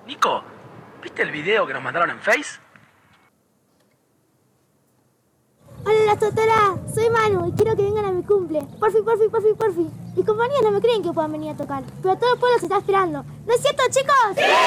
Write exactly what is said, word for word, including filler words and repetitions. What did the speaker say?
Nico, ¿viste el video que nos mandaron en Face? Hola, doctora, soy Manu y quiero que vengan a mi cumple. Porfi, porfi, porfi, porfi. Mis compañeros no me creen que puedan venir a tocar, pero todo el pueblo se está esperando. ¿No es cierto, chicos? ¡Sí!